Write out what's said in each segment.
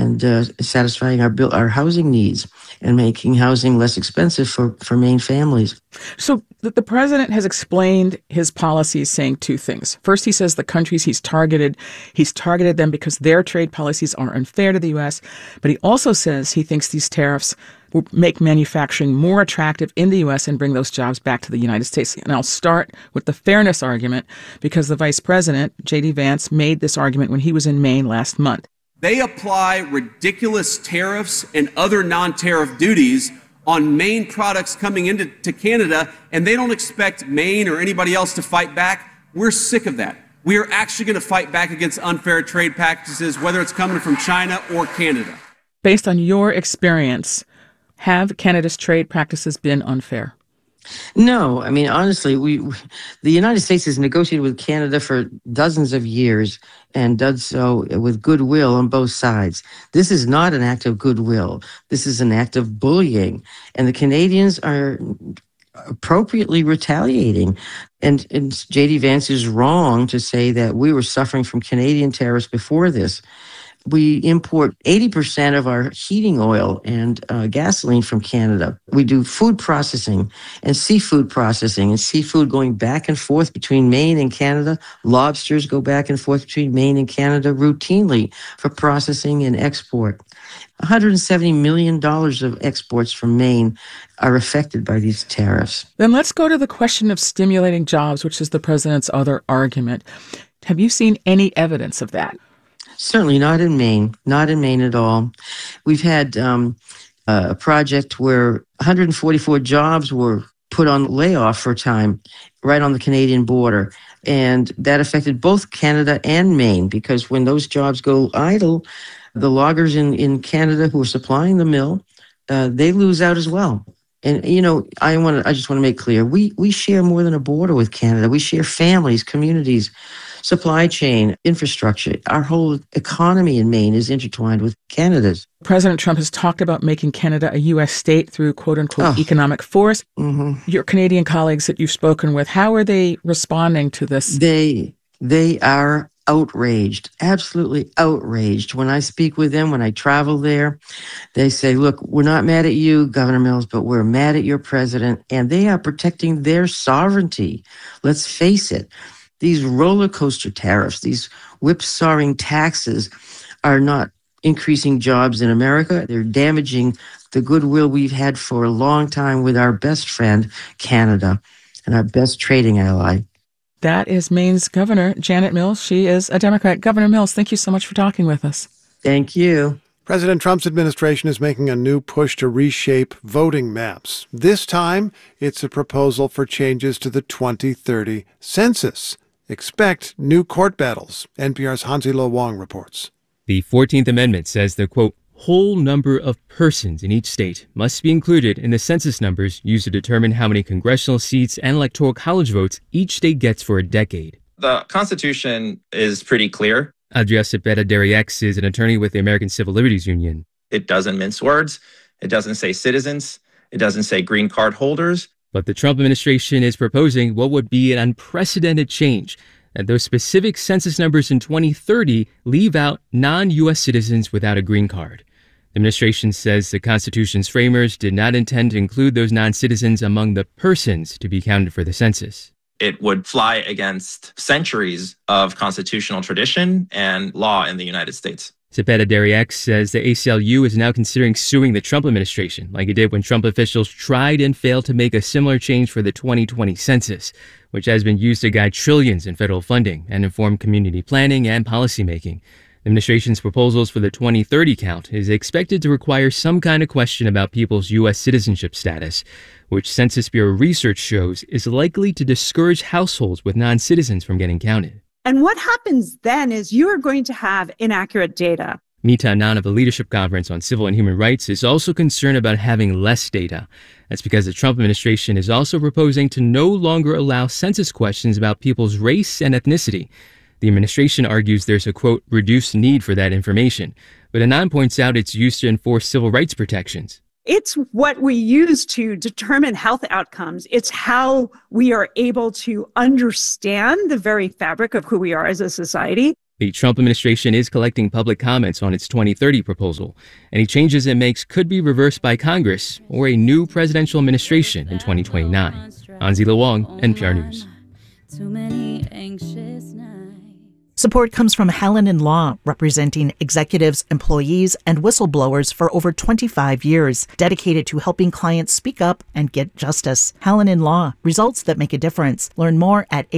and satisfying our housing needs and making housing less expensive for Maine families. So the president has explained his policies saying two things. First, he says the countries he's targeted them because their trade policies are unfair to the U.S. But he also says he thinks these tariffs will make manufacturing more attractive in the U.S. and bring those jobs back to the United States. And I'll start with the fairness argument because the vice president, J.D. Vance, made this argument when he was in Maine last month. They apply ridiculous tariffs and other non-tariff duties on Maine products coming into Canada, and they don't expect Maine or anybody else to fight back. We're sick of that. We are actually going to fight back against unfair trade practices, whether it's coming from China or Canada. Based on your experience, have Canada's trade practices been unfair? No, I mean, honestly, the United States has negotiated with Canada for dozens of years and done so with goodwill on both sides. This is not an act of goodwill. This is an act of bullying. And the Canadians are appropriately retaliating. And J.D. Vance is wrong to say that we were suffering from Canadian tariffs before this. We import 80% of our heating oil and gasoline from Canada. We do food processing and seafood going back and forth between Maine and Canada. Lobsters go back and forth between Maine and Canada routinely for processing and export. $170 million of exports from Maine are affected by these tariffs. Then let's go to the question of stimulating jobs, which is the president's other argument. Have you seen any evidence of that? Certainly not in Maine at all. We've had a project where 144 jobs were put on layoff for a time right on the Canadian border. And that affected both Canada and Maine because when those jobs go idle, the loggers in Canada who are supplying the mill, they lose out as well. And, you know, I just want to make clear, we share more than a border with Canada. We share families, communities, supply chain, infrastructure. Our whole economy in Maine is intertwined with Canada's. President Trump has talked about making Canada a U.S. state through quote-unquote economic force. Mm-hmm. Your Canadian colleagues that you've spoken with, how are they responding to this? They are outraged, absolutely outraged. When I speak with them, when I travel there, they say, look, we're not mad at you, Governor Mills, but we're mad at your president, and they are protecting their sovereignty. Let's face it. These roller coaster tariffs, these whipsawing taxes are not increasing jobs in America. They're damaging the goodwill we've had for a long time with our best friend, Canada, and our best trading ally. That is Maine's Governor, Janet Mills. She is a Democrat. Governor Mills, thank you so much for talking with us. Thank you. President Trump's administration is making a new push to reshape voting maps. This time, it's a proposal for changes to the 2030 census. Expect new court battles. NPR's Hansi Lo Wong reports. The 14th Amendment says the, quote, whole number of persons in each state must be included in the census numbers used to determine how many congressional seats and electoral college votes each state gets for a decade. The Constitution is pretty clear. Adria Cepeda-Derriex is an attorney with the American Civil Liberties Union. It doesn't mince words. It doesn't say citizens. It doesn't say green card holders. But the Trump administration is proposing what would be an unprecedented change, that those specific census numbers in 2030 leave out non-U.S. citizens without a green card. The administration says the Constitution's framers did not intend to include those non-citizens among the persons to be counted for the census. It would fly against centuries of constitutional tradition and law in the United States. Cepeda-Derriex says the ACLU is now considering suing the Trump administration, like it did when Trump officials tried and failed to make a similar change for the 2020 census, which has been used to guide trillions in federal funding and inform community planning and policymaking. The administration's proposals for the 2030 count is expected to require some kind of question about people's U.S. citizenship status, which Census Bureau research shows is likely to discourage households with non-citizens from getting counted. And what happens then is you are going to have inaccurate data. Mita Anand of the Leadership Conference on Civil and Human Rights is also concerned about having less data. That's because the Trump administration is also proposing to no longer allow census questions about people's race and ethnicity. The administration argues there's a, quote, reduced need for that information, but Anand points out it's used to enforce civil rights protections. It's what we use to determine health outcomes. It's how we are able to understand the very fabric of who we are as a society. The Trump administration is collecting public comments on its 2030 proposal. Any changes it makes could be reversed by Congress or a new presidential administration in 2029. Anzi Luong, NPR News. Too many anxious nights. Support comes from Hallinan Law, representing executives, employees, and whistleblowers for over 25 years, dedicated to helping clients speak up and get justice. Hallinan Law, results that make a difference. Learn more at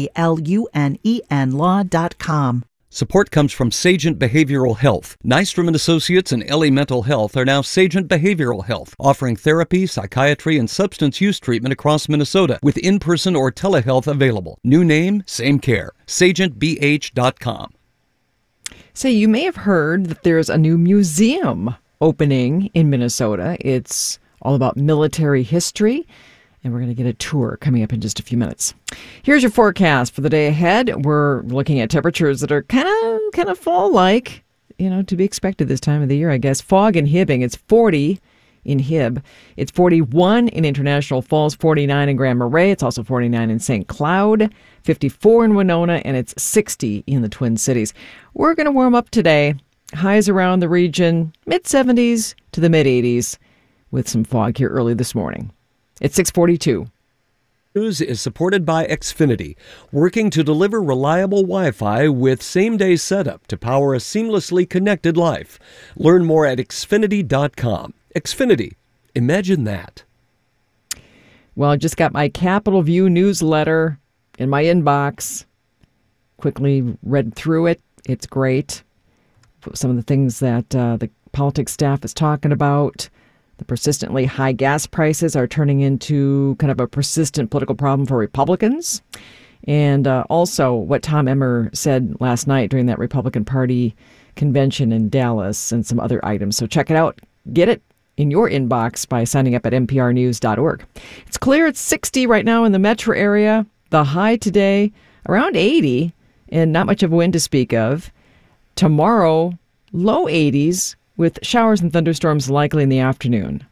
HALUNENlaw.com. Support comes from Sagent Behavioral Health. Nystrom & Associates and LA Mental Health are now Sagent Behavioral Health, offering therapy, psychiatry, and substance use treatment across Minnesota with in-person or telehealth available. New name, same care. SagentBH.com. Say, you may have heard that there's a new museum opening in Minnesota. It's all about military history, and we're going to get a tour coming up in just a few minutes. Here's your forecast for the day ahead. We're looking at temperatures that are kind of fall-like, to be expected this time of the year, I guess. Fog in Hibbing, it's 40 in Hib. It's 41 in International Falls, 49 in Grand Marais. It's also 49 in St. Cloud, 54 in Winona, and it's 60 in the Twin Cities. We're going to warm up today. Highs around the region, mid-70s to the mid-80s, with some fog here early this morning. It's 6:42. News is supported by Xfinity, working to deliver reliable Wi-Fi with same-day setup to power a seamlessly connected life. Learn more at Xfinity.com. Xfinity. Imagine that. Well, I just got my Capitol View newsletter in my inbox. Quickly read through it. It's great. Some of the things that the politics staff is talking about. The persistently high gas prices are turning into kind of a persistent political problem for Republicans. And also what Tom Emmer said last night during that Republican Party convention in Dallas and some other items. So check it out. Get it in your inbox by signing up at nprnews.org. It's clear. It's 60 right now in the metro area. The high today around 80 and not much of a wind to speak of. Tomorrow, low 80s. With showers and thunderstorms likely in the afternoon.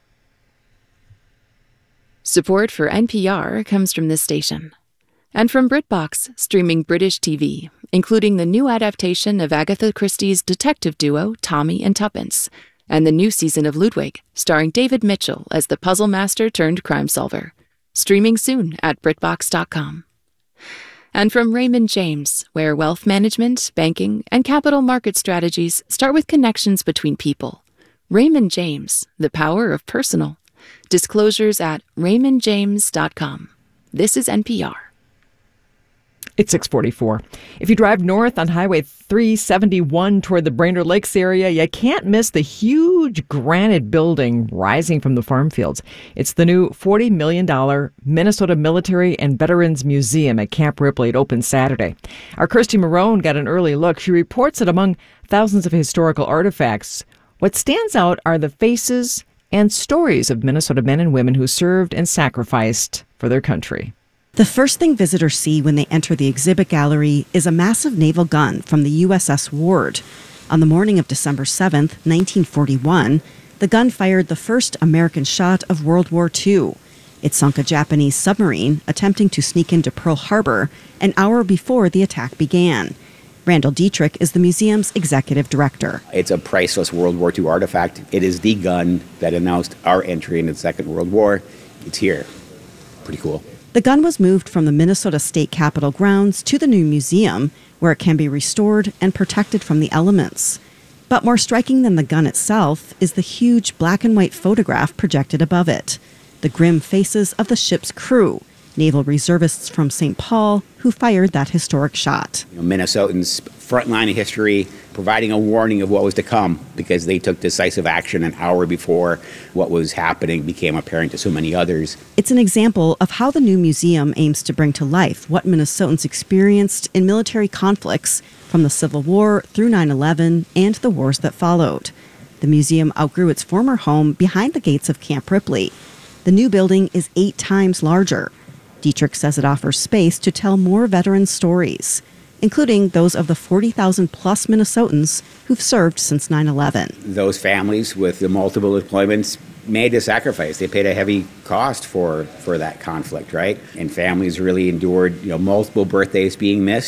Support for NPR comes from this station. And from BritBox, streaming British TV, including the new adaptation of Agatha Christie's detective duo Tommy and Tuppence, and the new season of Ludwig, starring David Mitchell as the puzzle master turned crime solver. Streaming soon at BritBox.com. And from Raymond James, where wealth management, banking, and capital market strategies start with connections between people. Raymond James, the power of personal. Disclosures at raymondjames.com. This is NPR. It's 6:44. If you drive north on Highway 371 toward the Brainerd Lakes area, you can't miss the huge granite building rising from the farm fields. It's the new $40 million Minnesota Military and Veterans Museum at Camp Ripley. It opens Saturday. Our Kirsty Marone got an early look. She reports that among thousands of historical artifacts, what stands out are the faces and stories of Minnesota men and women who served and sacrificed for their country. The first thing visitors see when they enter the exhibit gallery is a massive naval gun from the USS Ward. On the morning of December 7th, 1941, the gun fired the first American shot of World War II. It sunk a Japanese submarine attempting to sneak into Pearl Harbor an hour before the attack began. Randall Dietrich is the museum's executive director. It's a priceless World War II artifact. It is the gun that announced our entry into the Second World War. It's here. Pretty cool. The gun was moved from the Minnesota State Capitol grounds to the new museum, where it can be restored and protected from the elements. But more striking than the gun itself is the huge black and white photograph projected above it. The grim faces of the ship's crew, naval reservists from St. Paul, who fired that historic shot. Minnesotans' front line of history, providing a warning of what was to come because they took decisive action an hour before what was happening became apparent to so many others. It's an example of how the new museum aims to bring to life what Minnesotans experienced in military conflicts from the Civil War through 9/11 and the wars that followed. The museum outgrew its former home behind the gates of Camp Ripley. The new building is 8 times larger. Dietrich says it offers space to tell more veteran stories, including those of the 40,000-plus Minnesotans who've served since 9/11. Those families with the multiple deployments made a sacrifice. They paid a heavy cost for that conflict, right? And families really endured, multiple birthdays being missed,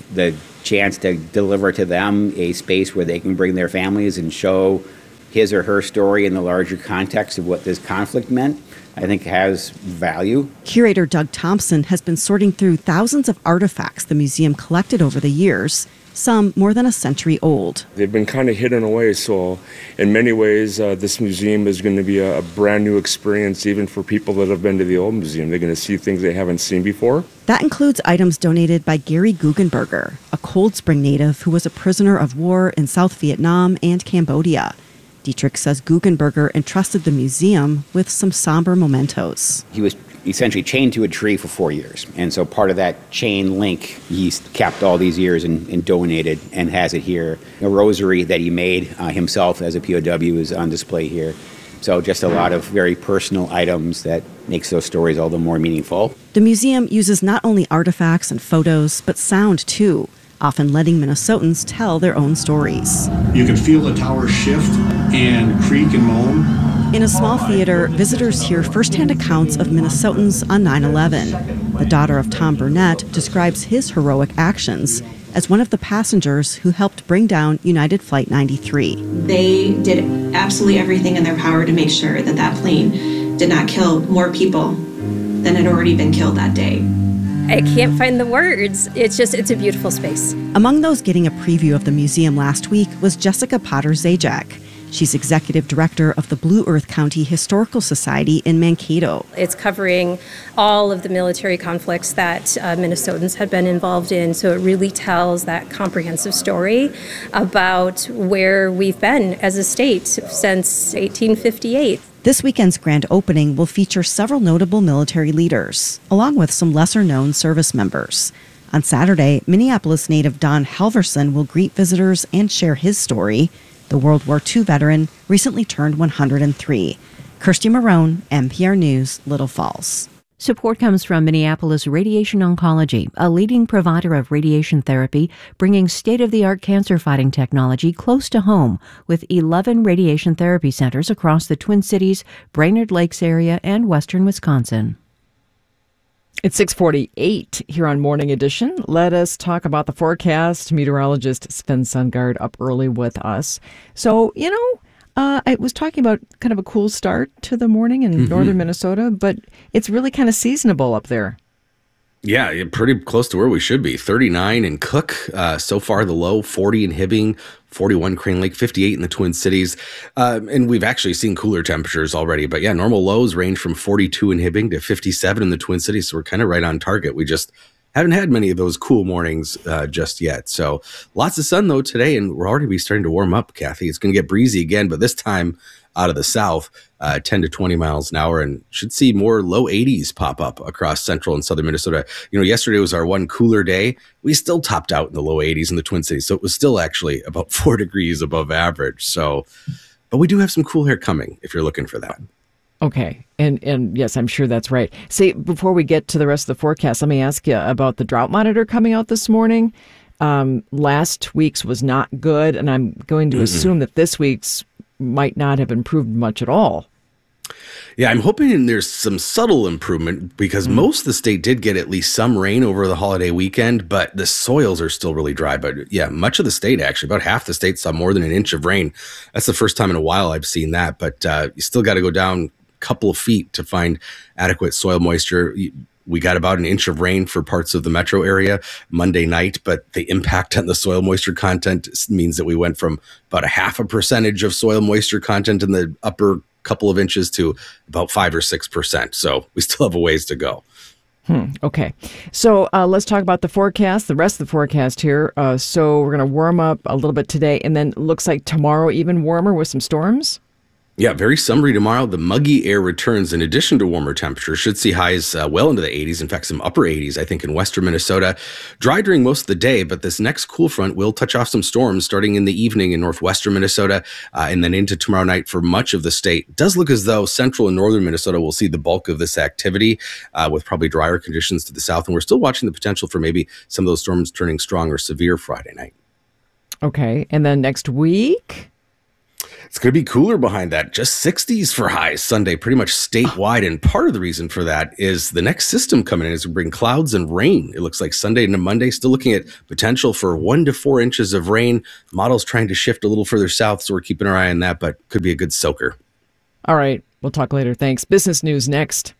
the chance to deliver to them a space where they can bring their families and show his or her story in the larger context of what this conflict meant, I think has value. Curator Doug Thompson has been sorting through thousands of artifacts the museum collected over the years, some more than a century old. They've been kind of hidden away, so in many ways, this museum is going to be a brand new experience even for people that have been to the old museum. They're going to see things they haven't seen before. That includes items donated by Gary Guggenberger, a Cold Spring native who was a prisoner of war in South Vietnam and Cambodia. Dietrich says Guggenberger entrusted the museum with some somber mementos. He was essentially chained to a tree for 4 years. And so part of that chain link he's kept all these years and donated and has it here. A rosary that he made himself as a POW is on display here. So just a lot of very personal items that makes those stories all the more meaningful. The museum uses not only artifacts and photos, but sound too, often letting Minnesotans tell their own stories. You can feel the towers shift and creak and moan. In a small theater, visitors hear firsthand accounts of Minnesotans on 9/11. The daughter of Tom Burnett describes his heroic actions as one of the passengers who helped bring down United Flight 93. They did absolutely everything in their power to make sure that that plane did not kill more people than had already been killed that day. I can't find the words. It's a beautiful space. Among those getting a preview of the museum last week was Jessica Potter-Zajac. She's executive director of the Blue Earth County Historical Society in Mankato. It's covering all of the military conflicts that Minnesotans had been involved in, so it really tells that comprehensive story about where we've been as a state since 1858. This weekend's grand opening will feature several notable military leaders, along with some lesser-known service members. On Saturday, Minneapolis native Don Halverson will greet visitors and share his story. The World War II veteran recently turned 103. Kirsty Marone, NPR News, Little Falls. Support comes from Minneapolis Radiation Oncology, a leading provider of radiation therapy, bringing state-of-the-art cancer-fighting technology close to home with 11 radiation therapy centers across the Twin Cities, Brainerd Lakes area, and western Wisconsin. It's 6:48 here on Morning Edition. Let us talk about the forecast. Meteorologist Sven Sundgaard up early with us. So, I was talking about kind of a cool start to the morning in northern Minnesota, but it's really kind of seasonable up there. Yeah, pretty close to where we should be. 39 in Cook, so far the low, 40 in Hibbing, 41 Crane Lake, 58 in the Twin Cities. And we've actually seen cooler temperatures already. But yeah, normal lows range from 42 in Hibbing to 57 in the Twin Cities. So we're kind of right on target. We just haven't had many of those cool mornings just yet. So lots of sun, though, today. And we're already starting to warm up, Kathy. It's going to get breezy again, but this time out of the south, 10 to 20 miles an hour, and should see more low 80s pop up across central and southern Minnesota. Yesterday was our one cooler day. We still topped out in the low 80s in the Twin Cities. So it was still actually about 4 degrees above average. So, but we do have some cool air coming if you're looking for that. Okay. And yes, I'm sure that's right. Say, before we get to the rest of the forecast, let me ask you about the drought monitor coming out this morning. Last week's was not good, and I'm going to assume that this week's might not have improved much at all. Yeah, I'm hoping there's some subtle improvement because most of the state did get at least some rain over the holiday weekend, but the soils are still really dry. But yeah, much of the state, actually, about half the state saw more than an inch of rain. That's the first time in a while I've seen that, but you still got to go down a couple of feet to find adequate soil moisture. We got about an inch of rain for parts of the metro area Monday night, but the impact on the soil moisture content means that we went from about 0.5% of soil moisture content in the upper couple of inches to about 5 or 6%. So we still have a ways to go. Okay. So let's talk about the forecast, the rest of the forecast here. So we're going to warm up a little bit today, and then it looks like tomorrow even warmer with some storms. Yeah, very summery tomorrow. The muggy air returns in addition to warmer temperatures. Should see highs well into the 80s. In fact, some upper 80s, I think, in western Minnesota. Dry during most of the day, but this next cool front will touch off some storms starting in the evening in northwestern Minnesota and then into tomorrow night for much of the state. It does look as though central and northern Minnesota will see the bulk of this activity with probably drier conditions to the south. And we're still watching the potential for maybe some of those storms turning strong or severe Friday night. Okay. And then next week? It's going to be cooler behind that. Just 60s for highs Sunday, pretty much statewide. And part of the reason for that is the next system coming in is going to bring clouds and rain. It looks like Sunday into Monday, still looking at potential for 1 to 4 inches of rain. Model's trying to shift a little further south, so we're keeping our eye on that, but could be a good soaker. All right. We'll talk later. Thanks. Business news next.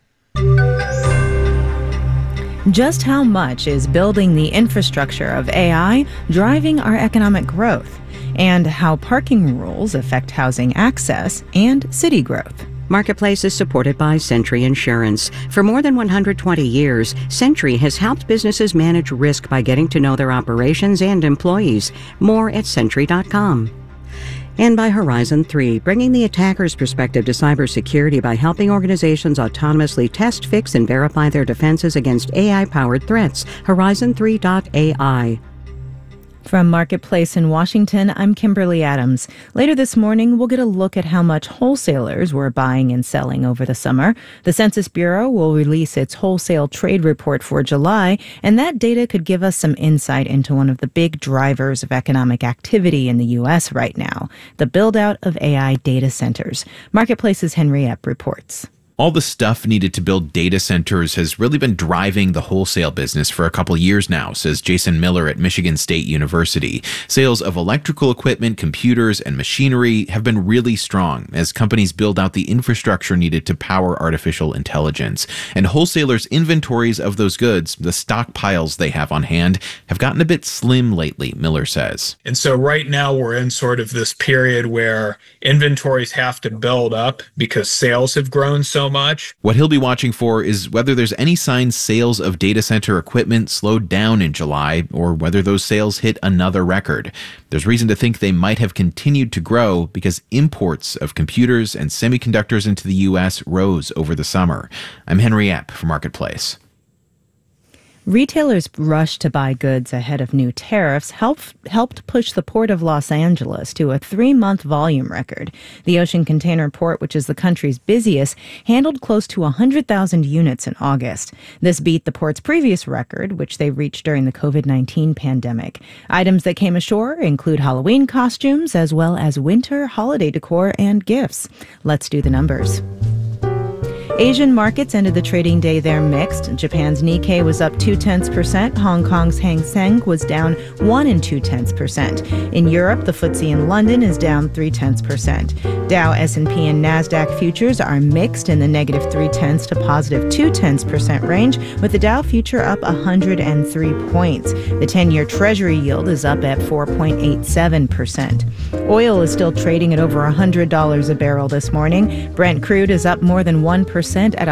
Just how much is building the infrastructure of AI driving our economic growth? And how parking rules affect housing access and city growth. Marketplace is supported by Sentry Insurance. For more than 120 years, Sentry has helped businesses manage risk by getting to know their operations and employees. More at Sentry.com. And by Horizon 3, bringing the attacker's perspective to cybersecurity by helping organizations autonomously test, fix, and verify their defenses against AI-powered threats. Horizon3.ai. From Marketplace in Washington, I'm Kimberly Adams. Later this morning, we'll get a look at how much wholesalers were buying and selling over the summer. The Census Bureau will release its wholesale trade report for July, and that data could give us some insight into one of the big drivers of economic activity in the U.S. right now, the build-out of AI data centers. Marketplace's Henry Epp reports. All the stuff needed to build data centers has really been driving the wholesale business for a couple years now, says Jason Miller at Michigan State University. Sales of electrical equipment, computers, and machinery have been really strong as companies build out the infrastructure needed to power artificial intelligence. And wholesalers' inventories of those goods, the stockpiles they have on hand, have gotten a bit slim lately, Miller says. And so right now we're in sort of this period where inventories have to build up because sales have grown so much. What he'll be watching for is whether there's any signs sales of data center equipment slowed down in July or whether those sales hit another record. There's reason to think they might have continued to grow because imports of computers and semiconductors into the U.S. rose over the summer. I'm Henry Epp for Marketplace. Retailers rushed to buy goods ahead of new tariffs helped push the Port of Los Angeles to a 3-month volume record. The Ocean Container Port, which is the country's busiest, handled close to 100,000 units in August. This beat the port's previous record, which they reached during the COVID-19 pandemic. Items that came ashore include Halloween costumes, as well as winter holiday decor and gifts. Let's do the numbers. Asian markets ended the trading day there mixed. Japan's Nikkei was up 0.2%. Hong Kong's Hang Seng was down 1 2/10%. In Europe, the FTSE in London is down 0.3%. Dow, S&P, and Nasdaq futures are mixed in the negative 0.3 to positive 0.2% range, with the Dow future up 103 points. The 10-year Treasury yield is up at 4.87%. Oil is still trading at over $100 a barrel this morning. Brent crude is up more than 1% at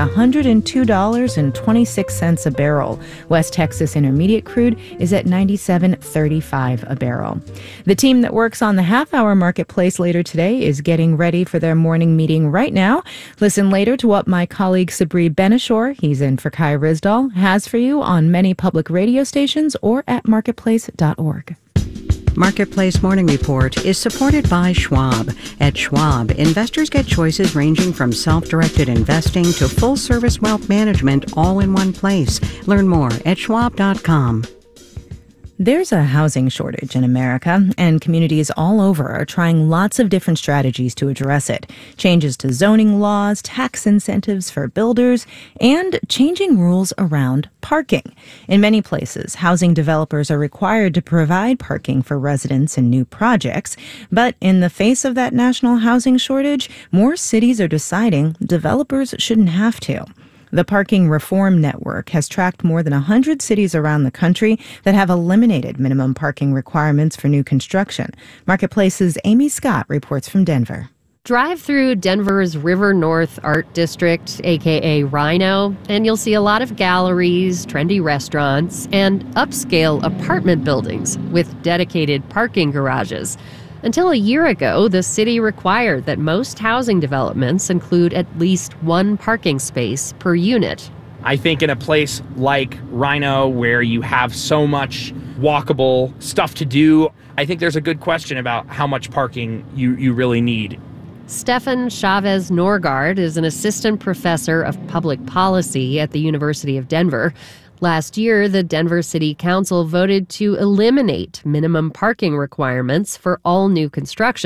$102.26 a barrel. West Texas Intermediate crude is at $97.35 a barrel. The team that works on the half-hour marketplace later today is getting ready for their morning meeting right now. Listen later to what my colleague Sabri Benishore, he's in for Kai Rizdal, has for you on many public radio stations or at marketplace.org. Marketplace Morning Report is supported by Schwab. At Schwab, investors get choices ranging from self-directed investing to full-service wealth management all in one place. Learn more at schwab.com. There's a housing shortage in America, and communities all over are trying lots of different strategies to address it. Changes to zoning laws, tax incentives for builders, and changing rules around parking. In many places, housing developers are required to provide parking for residents in new projects. But in the face of that national housing shortage, more cities are deciding developers shouldn't have to. The Parking Reform Network has tracked more than 100 cities around the country that have eliminated minimum parking requirements for new construction. Marketplace's Amy Scott reports from Denver. Drive through Denver's River North Art District, aka Rhino, and you'll see a lot of galleries, trendy restaurants, and upscale apartment buildings with dedicated parking garages. Until a year ago, the city required that most housing developments include at least one parking space per unit. I think in a place like Rhino, where you have so much walkable stuff to do, I think there's a good question about how much parking you really need. Stefan Chavez Norgard is an assistant professor of public policy at the University of Denver. Last year, the Denver City Council voted to eliminate minimum parking requirements for all new construction.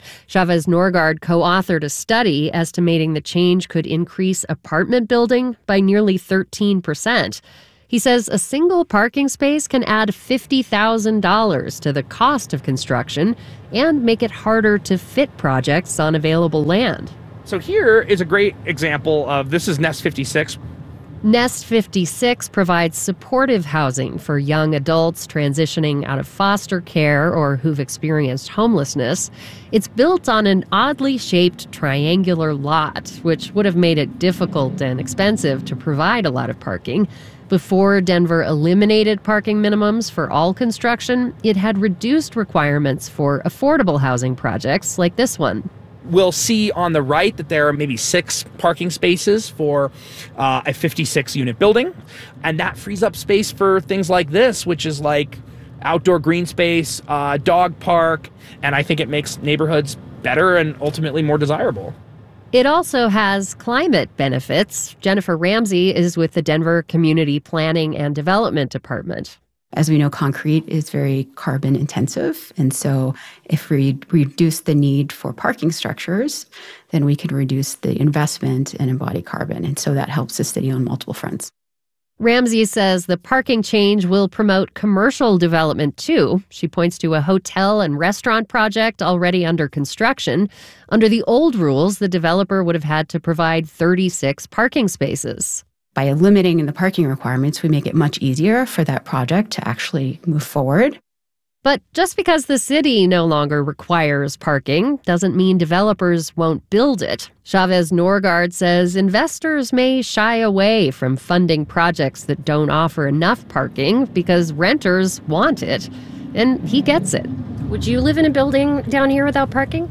Chavez Norgaard co-authored a study estimating the change could increase apartment building by nearly 13%. He says a single parking space can add $50,000 to the cost of construction and make it harder to fit projects on available land. So here is a great example of, this is Nest 56. Nest 56 provides supportive housing for young adults transitioning out of foster care or who've experienced homelessness. It's built on an oddly shaped triangular lot, which would have made it difficult and expensive to provide a lot of parking. Before Denver eliminated parking minimums for all construction, it had reduced requirements for affordable housing projects like this one. We'll see on the right that there are maybe 6 parking spaces for a 56-unit building. And that frees up space for things like this, which is like outdoor green space, dog park. And I think it makes neighborhoods better and ultimately more desirable. It also has climate benefits. Jennifer Ramsey is with the Denver Community Planning and Development Department. As we know, concrete is very carbon intensive. And so if we reduce the need for parking structures, then we can reduce the investment and embodied carbon. And so that helps the city on multiple fronts. Ramsey says the parking change will promote commercial development too. She points to a hotel and restaurant project already under construction. Under the old rules, the developer would have had to provide 36 parking spaces. By limiting the parking requirements, we make it much easier for that project to actually move forward. But just because the city no longer requires parking doesn't mean developers won't build it. Chavez Norgaard says investors may shy away from funding projects that don't offer enough parking because renters want it. And he gets it. Would you live in a building down here without parking?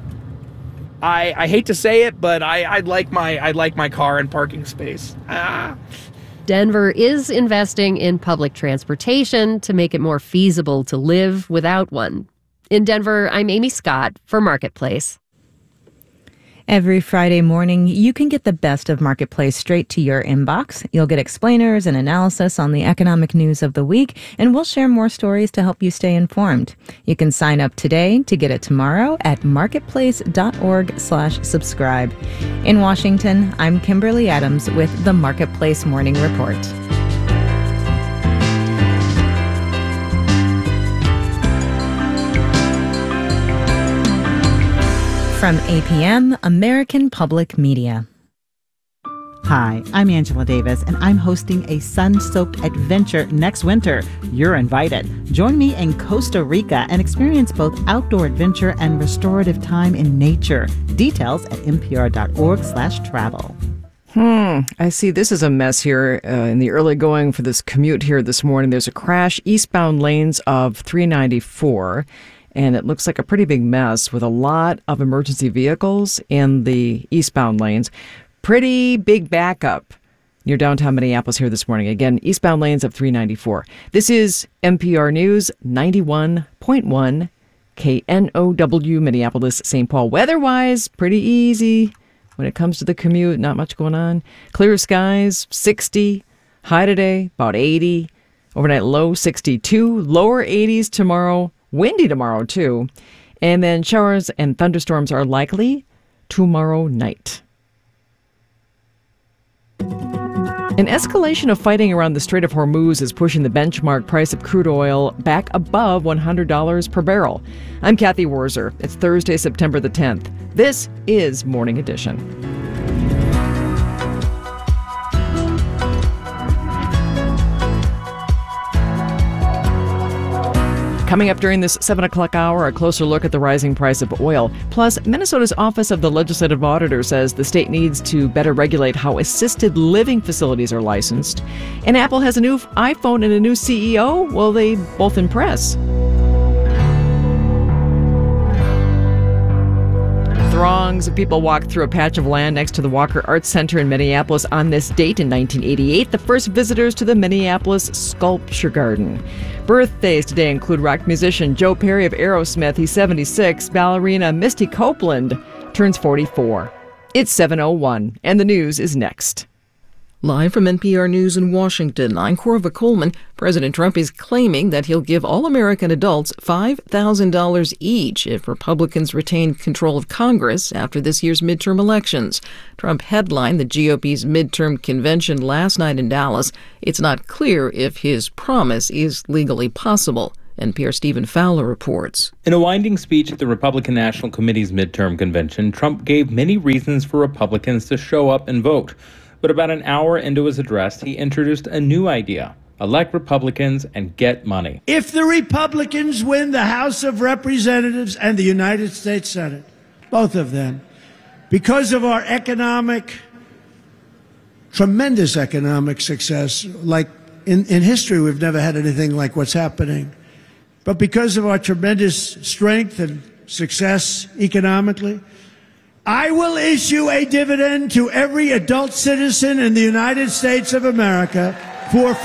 I hate to say it, but I'd like my car and parking space. Denver is investing in public transportation to make it more feasible to live without one. In Denver, I'm Amy Scott for Marketplace. Every Friday morning, you can get the best of Marketplace straight to your inbox. You'll get explainers and analysis on the economic news of the week, and we'll share more stories to help you stay informed. You can sign up today to get it tomorrow at marketplace.org/subscribe. In Washington, I'm Kimberly Adams with the Marketplace Morning Report. From APM, American Public Media. Hi, I'm Angela Davis, and I'm hosting a sun-soaked adventure next winter. You're invited. Join me in Costa Rica and experience both outdoor adventure and restorative time in nature. Details at npr.org/travel. I see this is a mess here in the early going for this commute here this morning. There's a crash eastbound lanes of 394. And it looks like a pretty big mess with a lot of emergency vehicles in the eastbound lanes. Pretty big backup near downtown Minneapolis here this morning. Again, eastbound lanes of 394. This is NPR News 91.1 KNOW Minneapolis, St. Paul. Weather-wise, pretty easy when it comes to the commute. Not much going on. Clear skies, 60. High today, about 80. Overnight low, 62. Lower 80s tomorrow. Windy tomorrow, too. And then showers and thunderstorms are likely tomorrow night. An escalation of fighting around the Strait of Hormuz is pushing the benchmark price of crude oil back above $100 per barrel. I'm Kathy Worzer. It's Thursday, September the 10th. This is Morning Edition. Coming up during this 7 o'clock hour, a closer look at the rising price of oil. Plus, Minnesota's Office of the Legislative Auditor says the state needs to better regulate how assisted living facilities are licensed. And Apple has a new iPhone and a new CEO. Will they both impress? Throngs of people walked through a patch of land next to the Walker Arts Center in Minneapolis on this date in 1988, the first visitors to the Minneapolis Sculpture Garden. Birthdays today include rock musician Joe Perry of Aerosmith, he's 76. Ballerina Misty Copeland turns 44. It's 7:01, and the news is next. Live from NPR News in Washington, I'm Corva Coleman. President Trump is claiming that he'll give all American adults $5,000 each if Republicans retain control of Congress after this year's midterm elections. Trump headlined the GOP's midterm convention last night in Dallas. It's not clear if his promise is legally possible. NPR's Stephen Fowler reports. In a winding speech at the Republican National Committee's midterm convention, Trump gave many reasons for Republicans to show up and vote. But about an hour into his address, he introduced a new idea: elect Republicans and get money. If the Republicans win the House of Representatives and the United States Senate, both of them, because of our tremendous economic success, like in history, we've never had anything like what's happening. But because of our tremendous strength and success economically, I will issue a dividend to every adult citizen in the United States of America for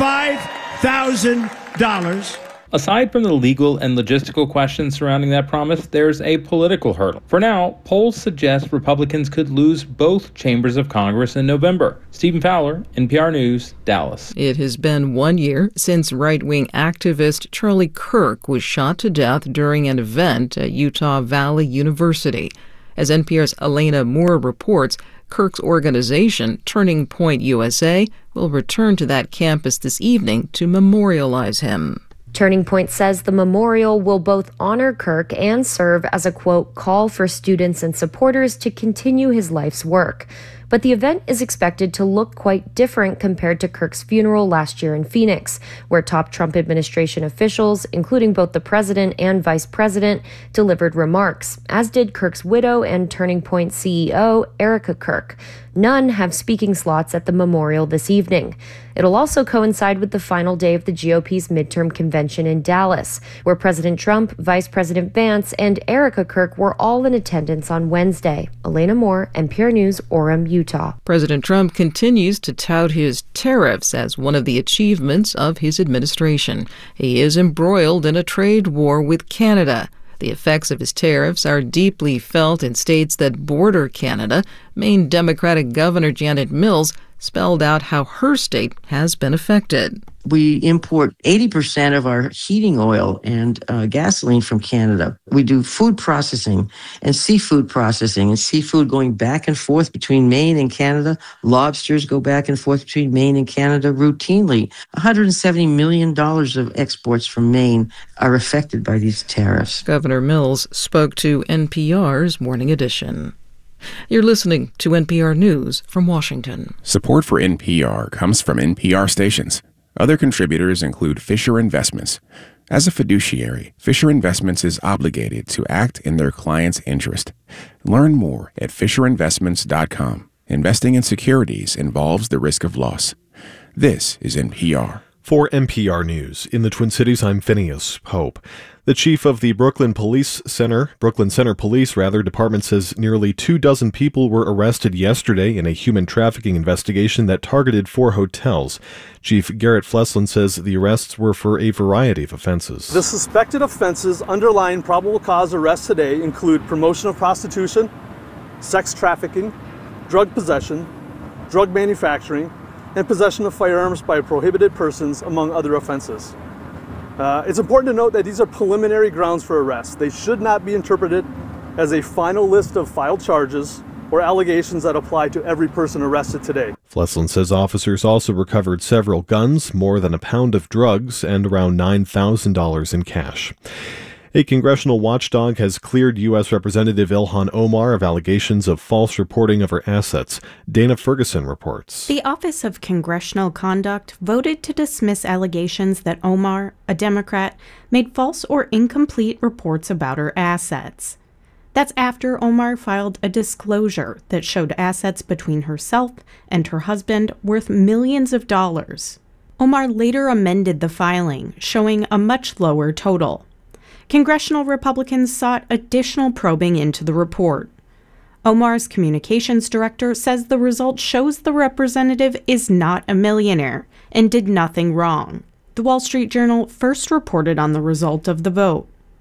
$5,000. Aside from the legal and logistical questions surrounding that promise, there's a political hurdle. For now, polls suggest Republicans could lose both chambers of Congress in November. Stephen Fowler, NPR News, Dallas. It has been 1 year since right-wing activist Charlie Kirk was shot to death during an event at Utah Valley University. As NPR's Elena Moore reports, Kirk's organization, Turning Point USA, will return to that campus this evening to memorialize him. Turning Point says the memorial will both honor Kirk and serve as a, quote, call for students and supporters to continue his life's work. But the event is expected to look quite different compared to Kirk's funeral last year in Phoenix, where top Trump administration officials, including both the president and vice president, delivered remarks, as did Kirk's widow and Turning Point CEO, Erica Kirk. None have speaking slots at the memorial this evening. It'll also coincide with the final day of the GOP's midterm convention in Dallas, where President Trump, Vice President Vance, and Erica Kirk were all in attendance on Wednesday. Elena Moore, NPR News, Orem, Utah. President Trump continues to tout his tariffs as one of the achievements of his administration. He is embroiled in a trade war with Canada. The effects of his tariffs are deeply felt in states that border Canada. Maine Democratic Governor Janet Mills spelled out how her state has been affected. We import 80% of our heating oil and gasoline from Canada. We do food processing and seafood going back and forth between Maine and Canada. Lobsters go back and forth between Maine and Canada routinely. $170 million of exports from Maine are affected by these tariffs. Governor Mills spoke to NPR's Morning Edition. You're listening to NPR News from Washington. Support for NPR comes from NPR stations. Other contributors include Fisher Investments. As a fiduciary, Fisher Investments is obligated to act in their client's interest. Learn more at FisherInvestments.com. Investing in securities involves the risk of loss. This is NPR. For NPR News, in the Twin Cities, I'm Phineas Pope. The chief of the Brooklyn Center Police Department says nearly 24 people were arrested yesterday in a human trafficking investigation that targeted 4 hotels. Chief Garrett Fleslin says the arrests were for a variety of offenses. The suspected offenses underlying probable cause arrests today include promotion of prostitution, sex trafficking, drug possession, drug manufacturing, and possession of firearms by prohibited persons, among other offenses. It's important to note that these are preliminary grounds for arrest. They should not be interpreted as a final list of filed charges or allegations that apply to every person arrested today. Fleslin says officers also recovered several guns, more than a pound of drugs, and around $9,000 in cash. A congressional watchdog has cleared U.S. Representative Ilhan Omar of allegations of false reporting of her assets. Dana Ferguson reports. The Office of Congressional Conduct voted to dismiss allegations that Omar, a Democrat, made false or incomplete reports about her assets. That's after Omar filed a disclosure that showed assets between herself and her husband worth millions of dollars. Omar later amended the filing, showing a much lower total. Congressional Republicans sought additional probing into the report. Omar's communications director says the result shows the representative is not a millionaire and did nothing wrong. The Wall Street Journal first reported on the result of the vote.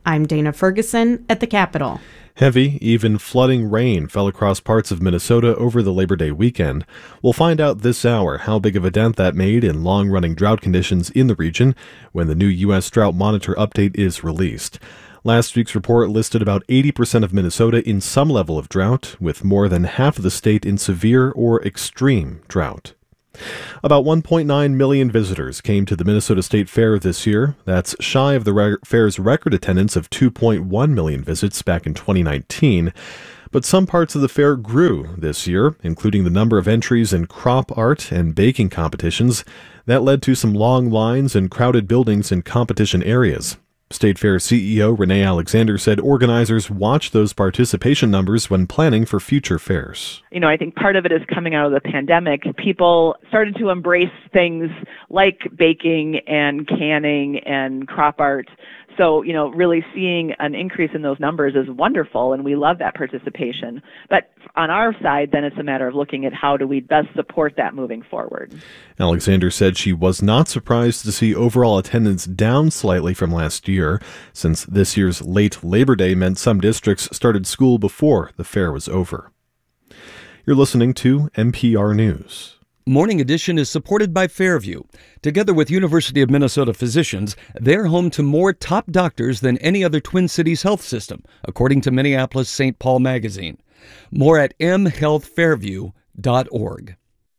I'm Dana Ferguson at the Capitol. Heavy, even flooding rain fell across parts of Minnesota over the Labor Day weekend. We'll find out this hour how big of a dent that made in long-running drought conditions in the region when the new U.S. Drought Monitor update is released. Last week's report listed about 80% of Minnesota in some level of drought, with more than half of the state in severe or extreme drought. About 1.9 million visitors came to the Minnesota State Fair this year. That's shy of the fair's record attendance of 2.1 million visits back in 2019. But some parts of the fair grew this year, including the number of entries in crop art and baking competitions. That led to some long lines and crowded buildings in competition areas. State Fair CEO Renee Alexander said organizers watch those participation numbers when planning for future fairs. I think part of it is coming out of the pandemic. People started to embrace things like baking and canning and crop art. So, really seeing an increase in those numbers is wonderful, and we love that participation. But on our side, then it's a matter of looking at how do we best support that moving forward. Alexander said she was not surprised to see overall attendance down slightly from last year, since this year's late Labor Day meant some districts started school before the fair was over. You're listening to NPR News. Morning Edition is supported by Fairview. Together with University of Minnesota physicians, they're home to more top doctors than any other Twin Cities health system, according to Minneapolis St. Paul Magazine. More at mhealthfairview.org.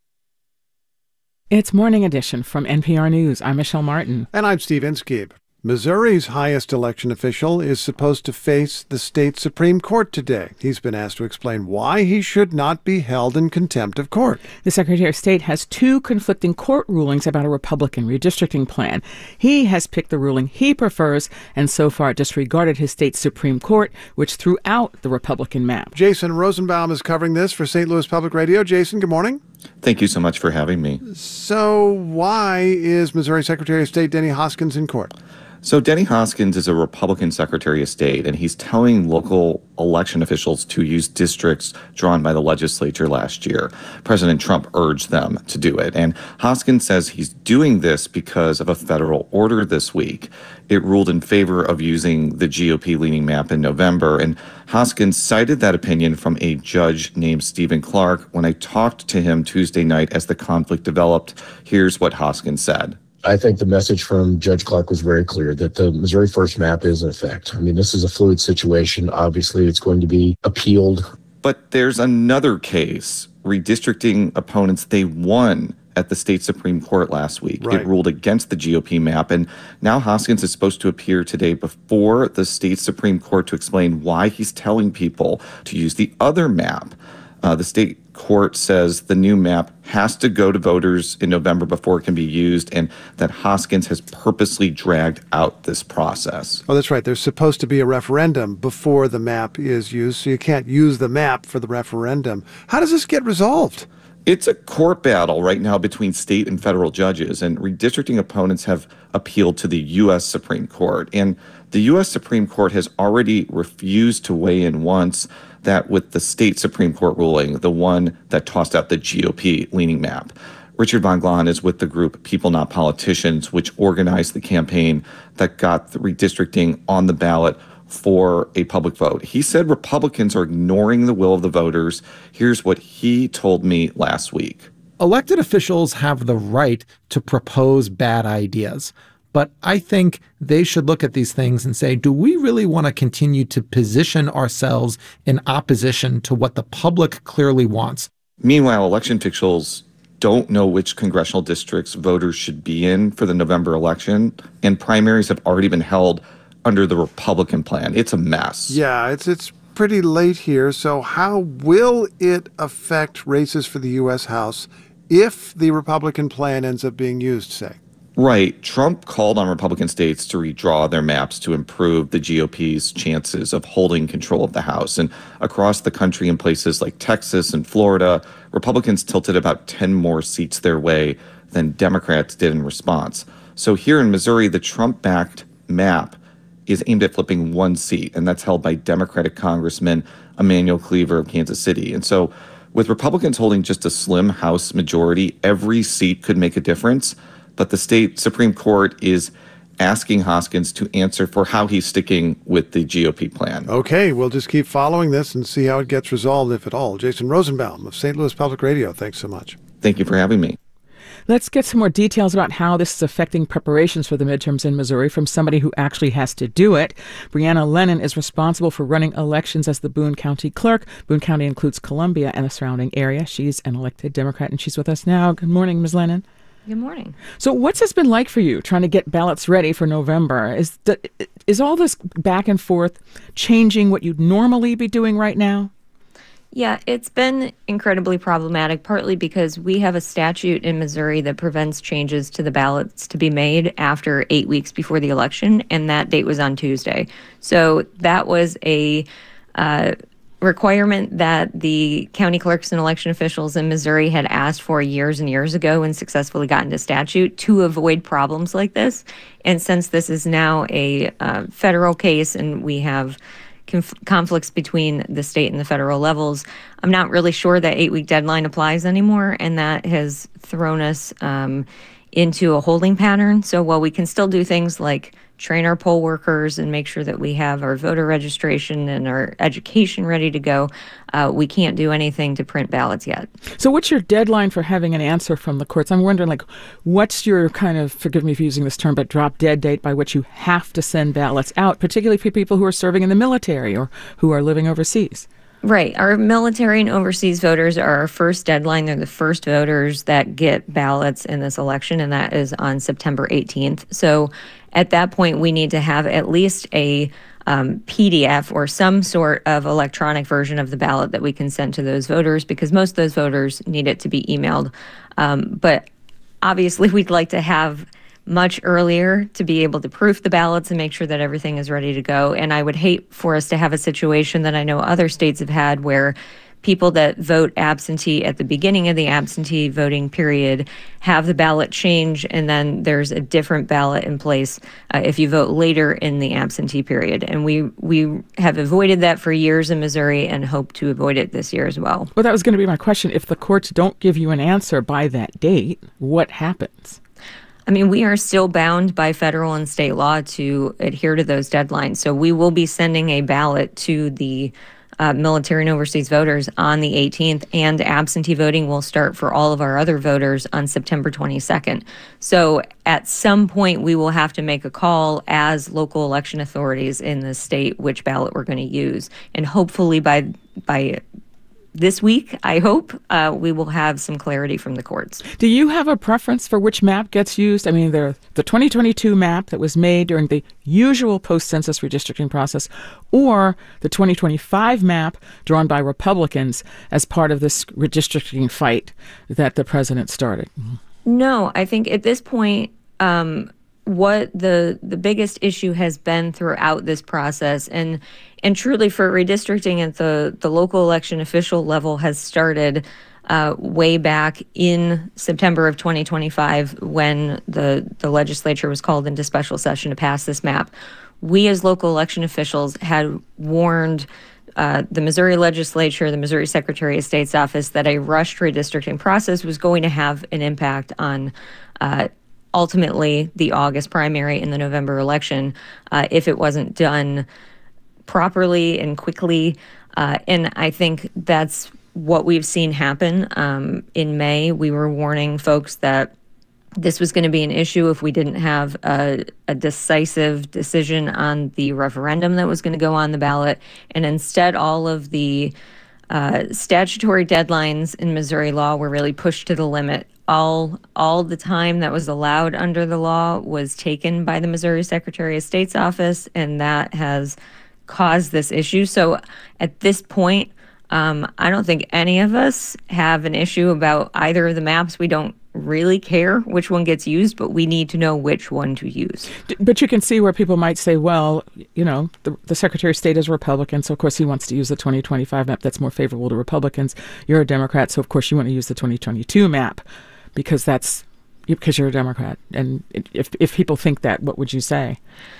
It's Morning Edition from NPR News. I'm Michelle Martin. And I'm Steve Inskeep. Missouri's highest election official is supposed to face the state Supreme Court today. He's been asked to explain why he should not be held in contempt of court. The Secretary of State has two conflicting court rulings about a Republican redistricting plan. He has picked the ruling he prefers and so far disregarded his state's Supreme Court, which threw out the Republican map. Jason Rosenbaum is covering this for St. Louis Public Radio. Jason, good morning. Thank you so much for having me. So why is Missouri Secretary of State Denny Hoskins in court? So Denny Hoskins is a Republican Secretary of State, and he's telling local election officials to use districts drawn by the legislature last year. President Trump urged them to do it. And Hoskins says he's doing this because of a federal order this week. It ruled in favor of using the GOP-leaning map in November. And Hoskins cited that opinion from a judge named Stephen Clark. When I talked to him Tuesday night as the conflict developed, here's what Hoskins said. I think the message from Judge Clark was very clear that the Missouri First map is in effect. I mean, this is a fluid situation. Obviously, it's going to be appealed. But there's another case. Redistricting opponents, they won at the state Supreme Court last week. Right. It ruled against the GOP map. And now Hoskins is supposed to appear today before the state Supreme Court to explain why he's telling people to use the other map. The state court says the new map has to go to voters in November before it can be used, and that Hoskins has purposely dragged out this process. Oh, that's right. There's supposed to be a referendum before the map is used, so you can't use the map for the referendum. How does this get resolved? It's a court battle right now between state and federal judges, and redistricting opponents have appealed to the U.S. Supreme Court. And the U.S. Supreme Court has already refused to weigh in once, that with the state Supreme Court ruling, the one that tossed out the GOP-leaning map. Richard Von Glahn is with the group People Not Politicians, which organized the campaign that got the redistricting on the ballot for a public vote. He said Republicans are ignoring the will of the voters. Here's what he told me last week. Elected officials have the right to propose bad ideas. But I think they should look at these things and say, do we really want to continue to position ourselves in opposition to what the public clearly wants? Meanwhile, election officials don't know which congressional districts voters should be in for the November election, and primaries have already been held under the Republican plan. It's a mess. Yeah, it's pretty late here. So how will it affect races for the U.S. House if the Republican plan ends up being used, say? Right. Trump called on Republican states to redraw their maps to improve the GOP's chances of holding control of the House. And across the country in places like Texas and Florida, Republicans tilted about 10 more seats their way than Democrats did in response. So here in Missouri, the Trump-backed map is aimed at flipping one seat, and that's held by Democratic Congressman Emanuel Cleaver of Kansas City. And so with Republicans holding just a slim House majority, every seat could make a difference. But the state Supreme Court is asking Hoskins to answer for how he's sticking with the GOP plan. Okay, we'll just keep following this and see how it gets resolved, if at all. Jason Rosenbaum of St. Louis Public Radio, thanks so much. Thank you for having me. Let's get some more details about how this is affecting preparations for the midterms in Missouri from somebody who actually has to do it. Brianna Lennon is responsible for running elections as the Boone County clerk. Boone County includes Columbia and the surrounding area. She's an elected Democrat, and she's with us now. Good morning, Ms. Lennon. Good morning. So what's this been like for you, trying to get ballots ready for November? Is all this back and forth changing what you'd normally be doing right now? Yeah, it's been incredibly problematic, partly because we have a statute in Missouri that prevents changes to the ballots to be made after 8 weeks before the election, and that date was on Tuesday. So that was a requirement that the county clerks and election officials in Missouri had asked for years and years ago and successfully got into statute to avoid problems like this. And since this is now a federal case and we have conflicts between the state and the federal levels, I'm not really sure that 8-week deadline applies anymore, and that has thrown us into a holding pattern. So while we can still do things like train our poll workers and make sure that we have our voter registration and our education ready to go, we can't do anything to print ballots yet. So what's your deadline for having an answer from the courts? I'm wondering, what's your kind of, forgive me for using this term, but drop dead date by which you have to send ballots out, particularly for people who are serving in the military or who are living overseas? Right. Our military and overseas voters are our first deadline. They're the first voters that get ballots in this election, and that is on September 18th. So at that point, we need to have at least a PDF or some sort of electronic version of the ballot that we can send to those voters, because most of those voters need it to be emailed. But obviously, we'd like to have much earlier to be able to proof the ballots and make sure that everything is ready to go. And I would hate for us to have a situation that I know other states have had where people that vote absentee at the beginning of the absentee voting period have the ballot change, and then there's a different ballot in place if you vote later in the absentee period. And we have avoided that for years in Missouri and hope to avoid it this year as well. Well, that was going to be my question. If the courts don't give you an answer by that date, what happens? I mean, we are still bound by federal and state law to adhere to those deadlines. So we will be sending a ballot to the military and overseas voters on the 18th, and absentee voting will start for all of our other voters on September 22nd. So at some point, we will have to make a call as local election authorities in the state which ballot we're going to use. And hopefully by this week, I hope, we will have some clarity from the courts. Do you have a preference for which map gets used? I mean, the 2022 map that was made during the usual post-census redistricting process, or the 2025 map drawn by Republicans as part of this redistricting fight that the president started? No, I think at this point, what the biggest issue has been throughout this process, and truly for redistricting at the local election official level, has started way back in September of 2025 when the legislature was called into special session to pass this map. We as local election officials had warned the Missouri legislature, the Missouri Secretary of State's office, that a rushed redistricting process was going to have an impact on ultimately the August primary and the November election if it wasn't done properly and quickly. And I think that's what we've seen happen. In May, we were warning folks that this was going to be an issue if we didn't have a decisive decision on the referendum that was going to go on the ballot. And instead, all of the statutory deadlines in Missouri law were really pushed to the limit. All the time that was allowed under the law was taken by the Missouri Secretary of State's office, and that has caused this issue. So at this point, I don't think any of us have an issue about either of the maps. We don't really care which one gets used, but we need to know which one to use. But you can see where people might say, well, you know, the Secretary of State is a Republican, so of course he wants to use the 2025 map that's more favorable to Republicans. You're a Democrat, so of course you want to use the 2022 map because you're a Democrat. And if people think that, what would you say?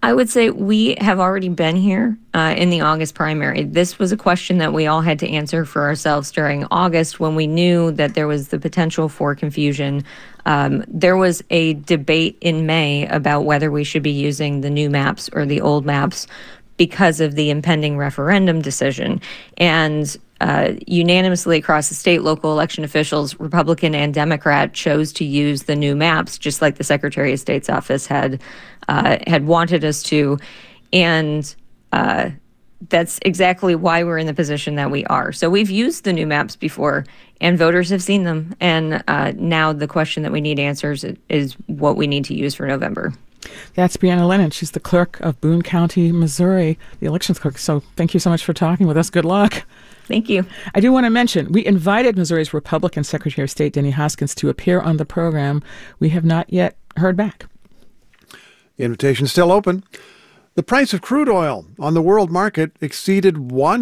I would say we have already been here in the August primary. This was a question that we all had to answer for ourselves during August when we knew that there was the potential for confusion. There was a debate in May about whether we should be using the new maps or the old maps because of the impending referendum decision. And unanimously across the state, local election officials, Republican and Democrat, chose to use the new maps, just like the Secretary of State's office had wanted us to. And that's exactly why we're in the position that we are. So we've used the new maps before, and voters have seen them. And now the question that we need answers is what we need to use for November. That's Brianna Lennon. She's the clerk of Boone County, Missouri, the elections clerk. So thank you so much for talking with us. Good luck. Thank you. I do want to mention, we invited Missouri's Republican Secretary of State, Denny Hoskins, to appear on the program. We have not yet heard back. The invitation's still open. The price of crude oil on the world market exceeded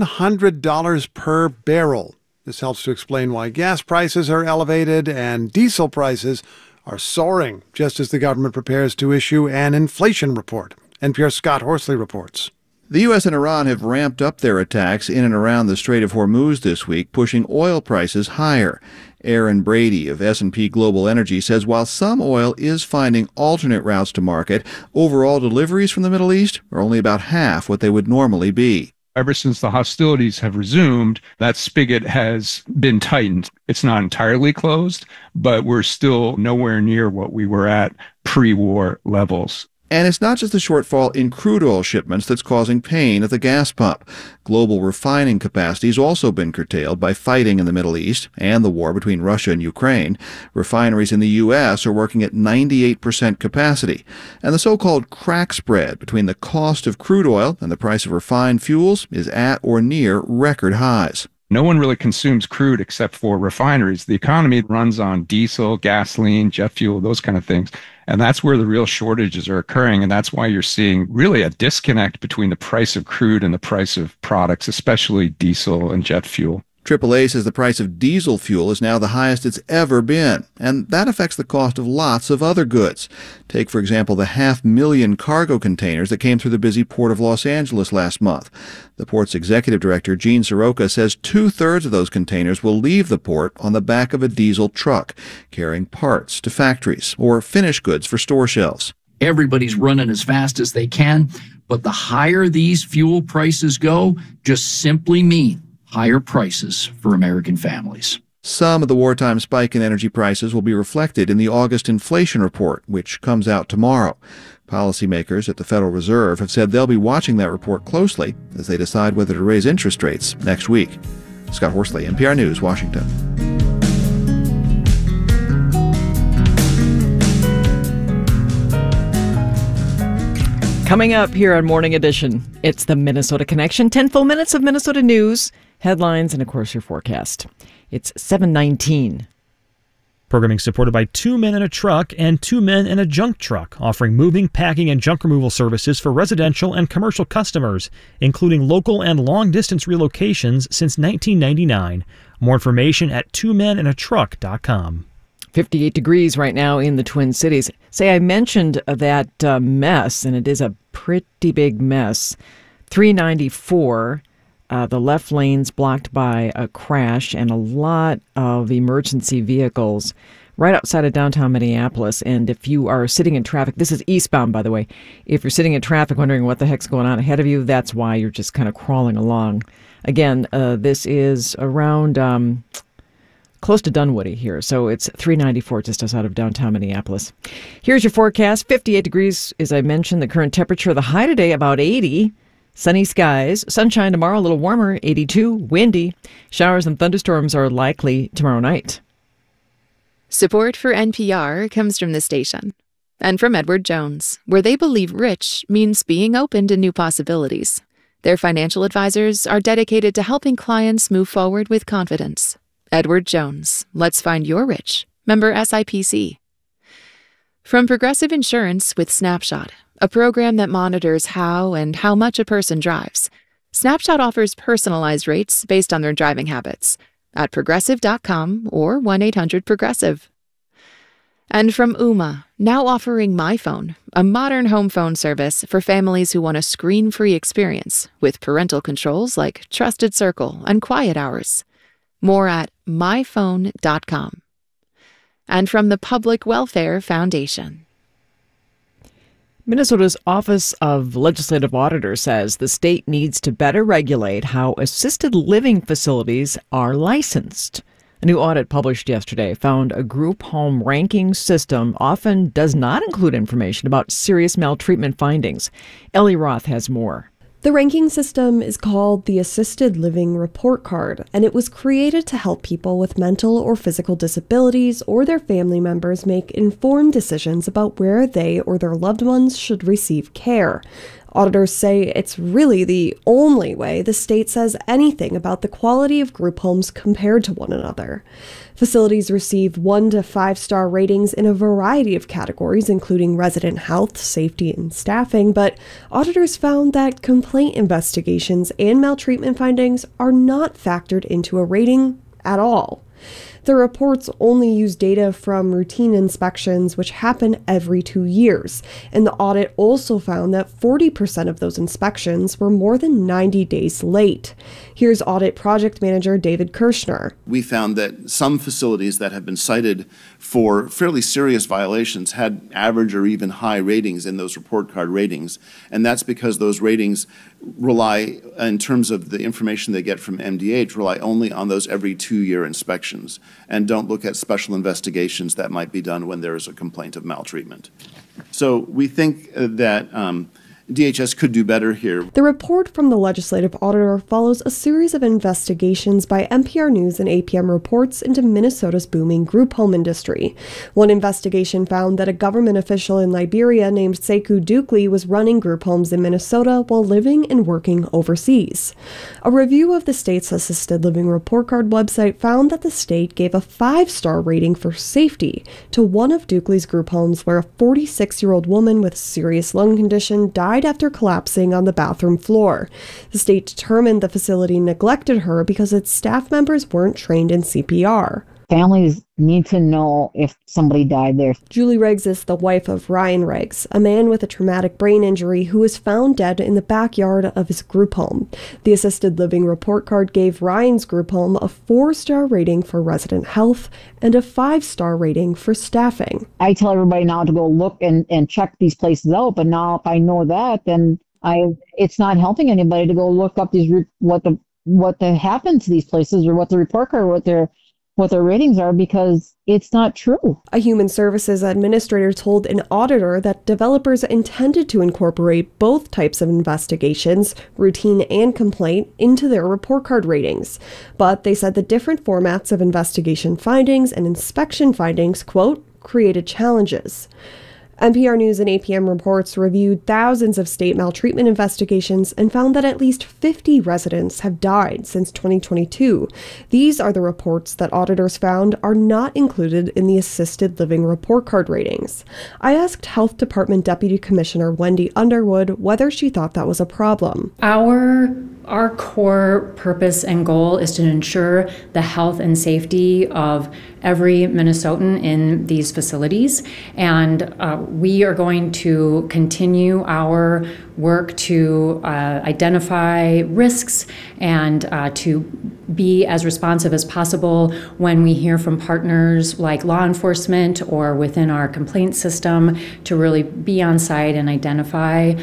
$100 per barrel. This helps to explain why gas prices are elevated and diesel prices are soaring, just as the government prepares to issue an inflation report. NPR's Scott Horsley reports. The U.S. and Iran have ramped up their attacks in and around the Strait of Hormuz this week, pushing oil prices higher. Aaron Brady of S&P Global Energy says while some oil is finding alternate routes to market, overall deliveries from the Middle East are only about half what they would normally be. Ever since the hostilities have resumed, that spigot has been tightened. It's not entirely closed, but we're still nowhere near what we were at pre-war levels. And it's not just the shortfall in crude oil shipments that's causing pain at the gas pump. Global refining capacity has also been curtailed by fighting in the Middle East and the war between Russia and Ukraine. Refineries in the U.S. are working at 98% capacity. And the so-called crack spread between the cost of crude oil and the price of refined fuels is at or near record highs. No one really consumes crude except for refineries. The economy runs on diesel, gasoline, jet fuel, those kind of things. And that's where the real shortages are occurring. And that's why you're seeing really a disconnect between the price of crude and the price of products, especially diesel and jet fuel. AAA says the price of diesel fuel is now the highest it's ever been, and that affects the cost of lots of other goods. Take, for example, the 500,000 cargo containers that came through the busy port of Los Angeles last month. The port's executive director, Gene Soroka, says 2/3 of those containers will leave the port on the back of a diesel truck, carrying parts to factories or finished goods for store shelves. Everybody's running as fast as they can, but the higher these fuel prices go, just simply mean higher prices for American families. Some of the wartime spike in energy prices will be reflected in the August inflation report, which comes out tomorrow. Policymakers at the Federal Reserve have said they'll be watching that report closely as they decide whether to raise interest rates next week. Scott Horsley, NPR News, Washington. Coming up here on Morning Edition, it's the Minnesota Connection, 10 full minutes of Minnesota news, headlines, and of course your forecast. It's 7:19. Programming supported by 2 Men in a Truck and 2 Men in a Junk Truck, offering moving, packing, and junk removal services for residential and commercial customers, including local and long-distance relocations since 1999. More information at 2meninatruck.com. 58 degrees right now in the Twin Cities. Say, I mentioned that mess, and it is a pretty big mess. 394, the left lane's blocked by a crash and a lot of emergency vehicles right outside of downtown Minneapolis. And if you are sitting in traffic, this is eastbound, by the way. If you're sitting in traffic wondering what the heck's going on ahead of you, that's why you're just kind of crawling along. Again, this is around close to Dunwoody here, so it's 394 just outside of downtown Minneapolis. Here's your forecast. 58 degrees, as I mentioned, the current temperature. The high today, about 80. Sunny skies. Sunshine tomorrow, a little warmer, 82. Windy. Showers and thunderstorms are likely tomorrow night. Support for NPR comes from the station and from Edward Jones, where they believe rich means being open to new possibilities. Their financial advisors are dedicated to helping clients move forward with confidence. Edward Jones. Let's find your rich. Member SIPC. From Progressive Insurance with Snapshot, a program that monitors how and how much a person drives. Snapshot offers personalized rates based on their driving habits at progressive.com or 1-800-PROGRESSIVE. And from Ooma, now offering MyPhone, a modern home phone service for families who want a screen-free experience with parental controls like Trusted Circle and Quiet Hours. More at myphone.com. And from the Public Welfare Foundation. Minnesota's Office of Legislative Auditor says the state needs to better regulate how assisted living facilities are licensed. A new audit published yesterday found a group home ranking system often does not include information about serious maltreatment findings. Ellie Roth has more. The ranking system is called the Assisted Living Report Card, and it was created to help people with mental or physical disabilities or their family members make informed decisions about where they or their loved ones should receive care. Auditors say it's really the only way the state says anything about the quality of group homes compared to one another. Facilities receive 1 to 5-star ratings in a variety of categories, including resident health, safety, and staffing, but auditors found that complaint investigations and maltreatment findings are not factored into a rating at all. The reports only use data from routine inspections, which happen every 2 years, and the audit also found that 40% of those inspections were more than 90 days late. Here's Audit Project Manager David Kirschner. We found that some facilities that have been cited for fairly serious violations had average or even high ratings in those report card ratings, and that's because those ratings rely, in terms of the information they get from MDH, rely only on those every 2-year inspections and don't look at special investigations that might be done when there is a complaint of maltreatment. So we think that DHS could do better here. The report from the legislative auditor follows a series of investigations by NPR News and APM Reports into Minnesota's booming group home industry. One investigation found that a government official in Liberia named Sekou Dukli was running group homes in Minnesota while living and working overseas. A review of the state's assisted living report card website found that the state gave a 5-star rating for safety to one of Dukli's group homes where a 46-year-old woman with a serious lung condition died after collapsing on the bathroom floor. The state determined the facility neglected her because its staff members weren't trained in CPR. Families need to know if somebody died there. Julie Riggs is the wife of Ryan Riggs, a man with a traumatic brain injury who was found dead in the backyard of his group home. The assisted living report card gave Ryan's group home a 4-star rating for resident health and a 5-star rating for staffing. I tell everybody now to go look and check these places out, but now if I know that, then it's not helping anybody to go look up these what happened to these places or what the report card, what their ratings are, because it's not true. A human services administrator told an auditor that developers intended to incorporate both types of investigations, routine and complaint, into their report card ratings. But they said the different formats of investigation findings and inspection findings, quote, created challenges. NPR News and APM Reports reviewed thousands of state maltreatment investigations and found that at least 50 residents have died since 2022. These are the reports that auditors found are not included in the assisted living report card ratings. I asked Health Department Deputy Commissioner Wendy Underwood whether she thought that was a problem. Our core purpose and goal is to ensure the health and safety of every Minnesotan in these facilities, and we are going to continue our work to identify risks and to be as responsive as possible when we hear from partners like law enforcement or within our complaint system to really be on site and identify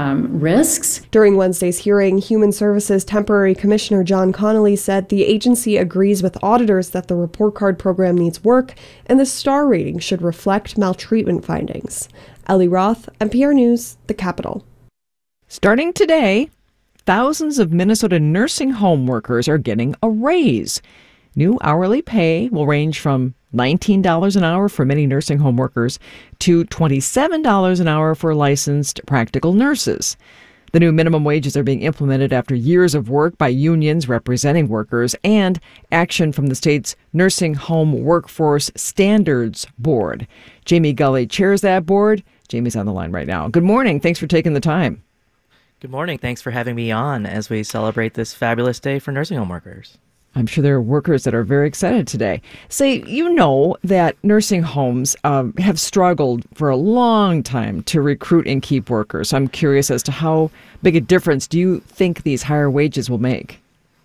risks. During Wednesday's hearing, Human Services Temporary Commissioner John Connolly said the agency agrees with auditors that the report card program needs work and the star rating should reflect maltreatment findings. Ellie Roth, NPR News, the Capitol. Starting today, thousands of Minnesota nursing home workers are getting a raise. New hourly pay will range from $19 an hour for many nursing home workers to $27 an hour for licensed practical nurses. The new minimum wages are being implemented after years of work by unions representing workers and action from the state's Nursing Home Workforce Standards Board. Jamie Gully chairs that board. Jamie's on the line right now. Good morning. Thanks for taking the time. Good morning. Thanks for having me on as we celebrate this fabulous day for nursing home workers. I'm sure there are workers that are very excited today. Say, you know that nursing homes have struggled for a long time to recruit and keep workers. I'm curious as to how big a difference do you think these higher wages will make?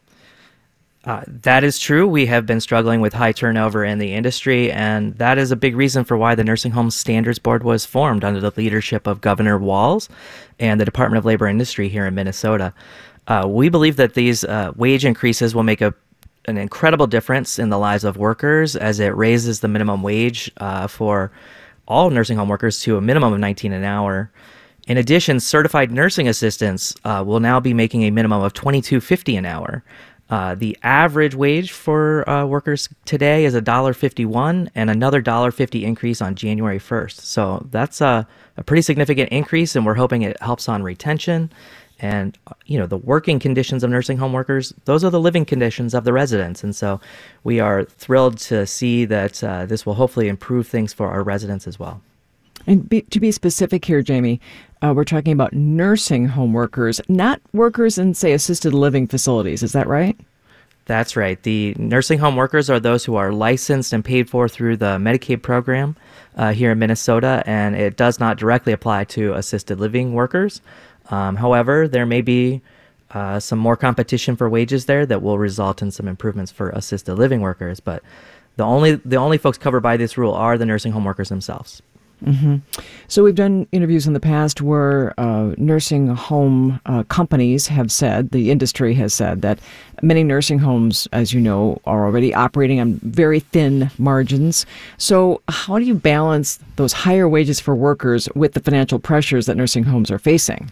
That is true. We have been struggling with high turnover in the industry, and that is a big reason for why the Nursing Home Standards Board was formed under the leadership of Governor Walz and the Department of Labor and Industry here in Minnesota. We believe that these wage increases will make an incredible difference in the lives of workers as it raises the minimum wage for all nursing home workers to a minimum of $19 an hour. In addition, certified nursing assistants will now be making a minimum of $22.50 an hour. The average wage for workers today is $1.51 and another $1.50 increase on January 1st. So that's a pretty significant increase, and we're hoping it helps on retention. And, you know, the working conditions of nursing home workers, those are the living conditions of the residents. And so we are thrilled to see that this will hopefully improve things for our residents as well. And to be specific here, Jamie, we're talking about nursing home workers, not workers in, say, assisted living facilities. Is that right? That's right. The nursing home workers are those who are licensed and paid for through the Medicaid program here in Minnesota, and it does not directly apply to assisted living workers. However, there may be some more competition for wages there that will result in some improvements for assisted living workers. But the only folks covered by this rule are the nursing home workers themselves. Mm-hmm. So we've done interviews in the past where nursing home companies have said, the industry has said, that many nursing homes, as you know, are already operating on very thin margins. So how do you balance those higher wages for workers with the financial pressures that nursing homes are facing?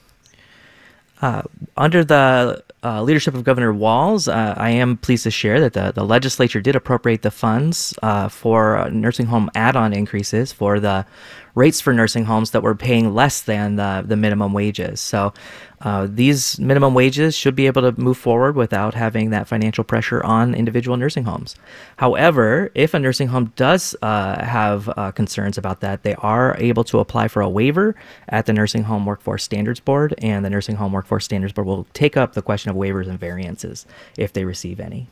Under the leadership of Governor Walz, I am pleased to share that the legislature did appropriate the funds for nursing home add-on increases for the rates for nursing homes that were paying less than the minimum wages. So these minimum wages should be able to move forward without having that financial pressure on individual nursing homes. However, if a nursing home does have concerns about that, they are able to apply for a waiver at the Nursing Home Workforce Standards Board, and the Nursing Home Workforce Standards Board will take up the question of waivers and variances if they receive any.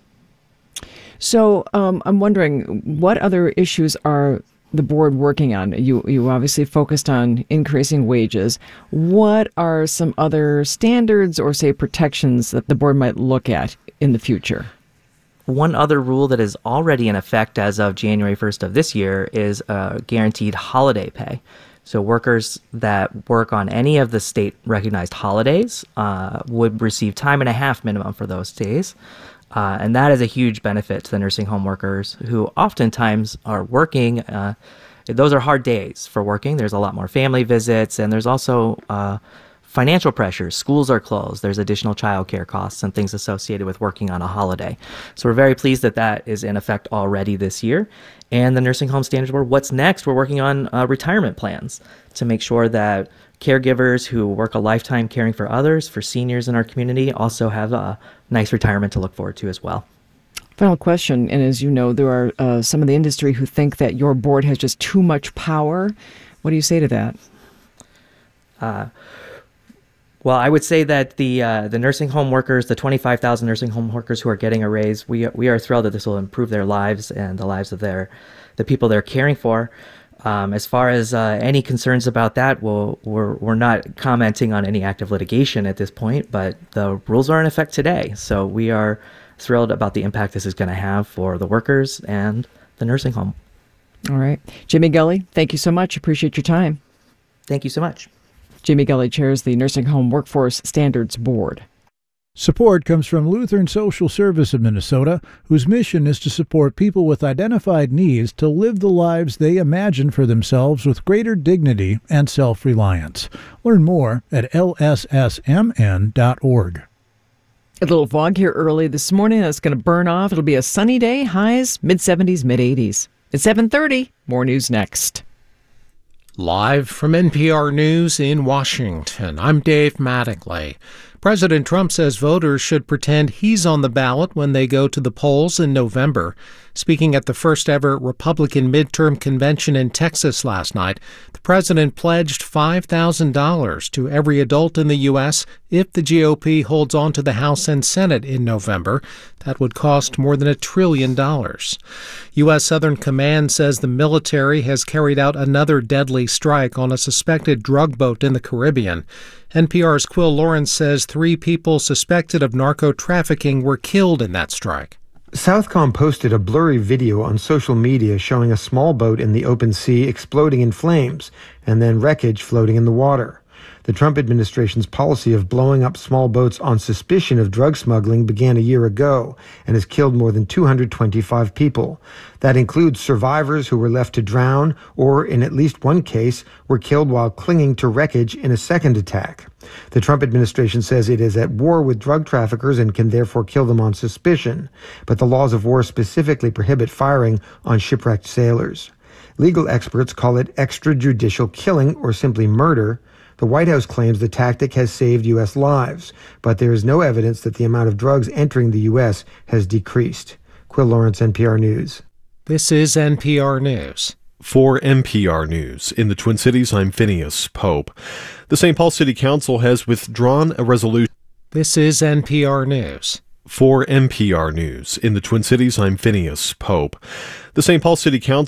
So I'm wondering, what other issues are the board working on? You obviously focused on increasing wages. What are some other standards or, say, protections that the board might look at in the future? One other rule that is already in effect as of January 1st of this year is guaranteed holiday pay. So workers that work on any of the state-recognized holidays would receive time and a half minimum for those days. And that is a huge benefit to the nursing home workers who oftentimes are working. Those are hard days for working. There's a lot more family visits, and there's also financial pressures. Schools are closed. There's additional childcare costs and things associated with working on a holiday. So we're very pleased that that is in effect already this year. And the Nursing Home Standards Board, what's next? We're working on retirement plans to make sure that caregivers who work a lifetime caring for others, for seniors in our community, also have a nice retirement to look forward to as well. Final question, and as you know, there are some of the industry who think that your board has just too much power. What do you say to that? Well, I would say that the nursing home workers, the 25,000 nursing home workers who are getting a raise, we are thrilled that this will improve their lives and the lives of the people they're caring for. As far as any concerns about that, we're not commenting on any active litigation at this point, but the rules are in effect today. So we are thrilled about the impact this is going to have for the workers and the nursing home. All right. Jamie Gulley, thank you so much. Appreciate your time. Thank you so much. Jamie Gulley chairs the Nursing Home Workforce Standards Board. Support comes from Lutheran Social Service of Minnesota, whose mission is to support people with identified needs to live the lives they imagine for themselves with greater dignity and self-reliance. Learn more at lssmn.org. A little fog here early this morning. That's going to burn off. It'll be a sunny day. Highs mid-70s, mid-80s. It's 7:30. More news next. Live from NPR News in Washington, I'm Dave Mattingly. President Trump says voters should pretend he's on the ballot when they go to the polls in November. Speaking at the first ever Republican midterm convention in Texas last night, the president pledged $5,000 to every adult in the U.S. if the GOP holds on to the House and Senate in November. That would cost more than $1 trillion. U.S. Southern Command says the military has carried out another deadly strike on a suspected drug boat in the Caribbean. NPR's Quill Lawrence says 3 people suspected of narco-trafficking were killed in that strike. Southcom posted a blurry video on social media showing a small boat in the open sea exploding in flames and then wreckage floating in the water. The Trump administration's policy of blowing up small boats on suspicion of drug smuggling began a year ago and has killed more than 225 people. That includes survivors who were left to drown or, in at least one case, were killed while clinging to wreckage in a second attack. The Trump administration says it is at war with drug traffickers and can therefore kill them on suspicion, but the laws of war specifically prohibit firing on shipwrecked sailors. Legal experts call it extrajudicial killing or simply murder. The White House claims the tactic has saved U.S. lives, but there is no evidence that the amount of drugs entering the U.S. has decreased. Quill Lawrence, NPR News. This is NPR News. For NPR News in the Twin Cities, I'm Phineas Pope. The St. Paul City Council has withdrawn a resolution. This is NPR News. For NPR News in the Twin Cities, I'm Phineas Pope. The St. Paul City Council